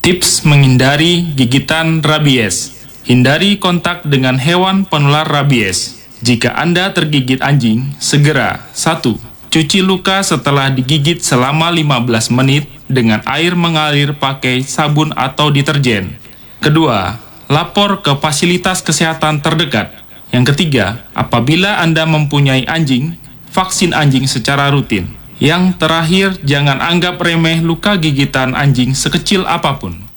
Tips menghindari gigitan rabies. Hindari kontak dengan hewan penular rabies. Jika Anda tergigit anjing, segera 1. Cuci luka setelah digigit selama 15 menit dengan air mengalir pakai sabun atau deterjen. Kedua, lapor ke fasilitas kesehatan terdekat. Yang ketiga, apabila Anda mempunyai anjing, vaksin anjing secara rutin. Yang terakhir, jangan anggap remeh luka gigitan anjing sekecil apapun.